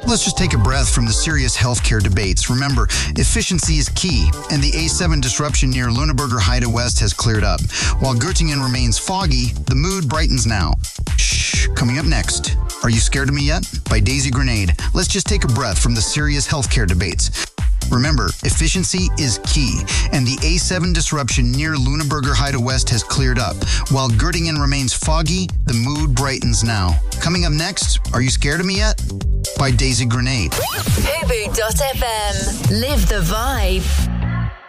Let's just take a breath from the serious healthcare debates. Remember, efficiency is key, and the A7 disruption near Luneburger Heide West has cleared up. While Göttingen remains foggy, the mood brightens now. Shh, coming up next. Are You Scared of Me Yet? By Daisy Grenade. Let's just take a breath from the serious healthcare debates. Remember, efficiency is key, and the A7 disruption near Luneburger Heide West has cleared up. While Göttingen remains foggy, the mood brightens now. Coming up next, Are You Scared of Me Yet? By Daisy Grenade. Hubu.fm. Live the vibe.